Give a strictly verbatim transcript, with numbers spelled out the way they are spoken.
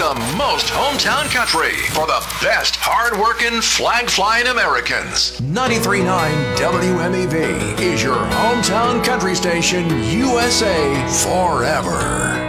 the most hometown country for the best hard-working, flag-flying Americans. ninety-three point nine W M E V is your hometown country station, U S A Forever.